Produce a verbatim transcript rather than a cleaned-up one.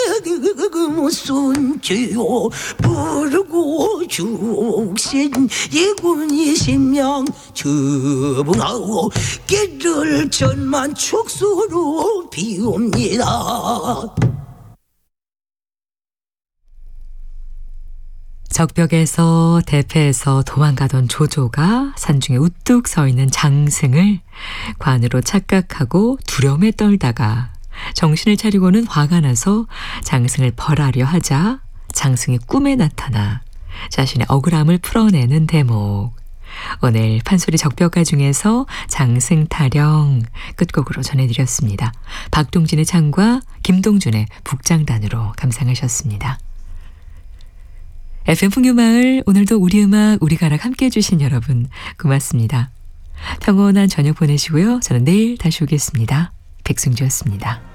무슨 죄요 부르고 죽신 예군이 심령 주분하고 깨를 천만 축수로 비웁니다. 적벽에서 대패해서 도망가던 조조가 산중에 우뚝 서 있는 장승을 관으로 착각하고 두려움에 떨다가 정신을 차리고는 화가 나서 장승을 벌하려 하자 장승이 꿈에 나타나 자신의 억울함을 풀어내는 대목. 오늘 판소리 적벽가 중에서 장승 타령 끝곡으로 전해드렸습니다. 박동진의 창과 김동준의 북장단으로 감상하셨습니다. 에프엠 풍요마을, 오늘도 우리 음악 우리 가락 함께해 주신 여러분 고맙습니다. 평온한 저녁 보내시고요. 저는 내일 다시 오겠습니다. 백승주였습니다.